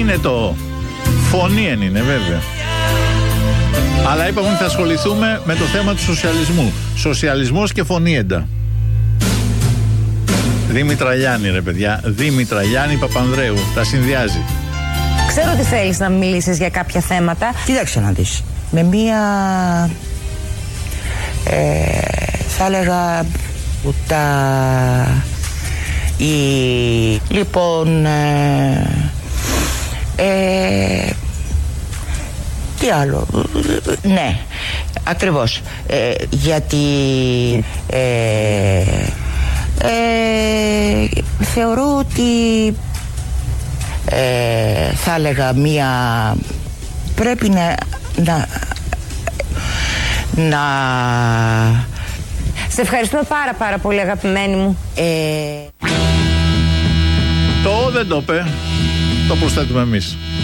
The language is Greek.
είναι το φωνή είναι βέβαια. Αλλά είπαμε ότι θα ασχοληθούμε με το θέμα του σοσιαλισμού. Σοσιαλισμός και φωνήεντα. Δήμητρα Γιάννη, ρε παιδιά. Δήμητρα Γιάννη Παπανδρέου. Τα συνδυάζει. Ξέρω ότι θέλεις να μιλήσεις για κάποια θέματα. Κοίταξε να δεις. Με μία θα έλεγα λοιπόν τι άλλο. Ναι, ακριβώς. Γιατί θεωρώ ότι θα έλεγα μία πρέπει να Σε ευχαριστούμε πάρα πολύ, αγαπημένη μου. Το δεν το είπε. Το προσθέτουμε εμείς.